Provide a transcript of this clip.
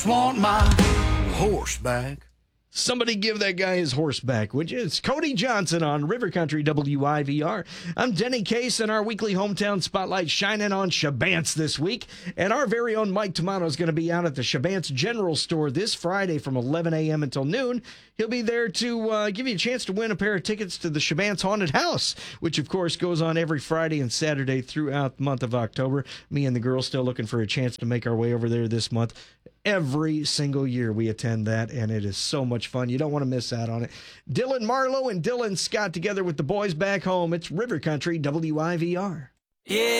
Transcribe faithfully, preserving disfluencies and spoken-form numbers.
Want my horseback. Somebody give that guy his horse back, would you? It's Cody Johnson on River Country W I V R. I'm Denny Case, and our weekly hometown spotlight shining on Shabantz this week. And our very own Mike Tomato is going to be out at the Shabantz General Store this Friday from eleven a.m. until noon. He'll be there to uh, give you a chance to win a pair of tickets to the Shabantz Haunted House, which, of course, goes on every Friday and Saturday throughout the month of October. Me and the girls still looking for a chance to make our way over there this month. Every single year we attend that, and it is so much fun. You don't want to miss out on it. Dylan Marlowe and Dylan Scott together with the boys back home. It's River Country W I V R. Yeah.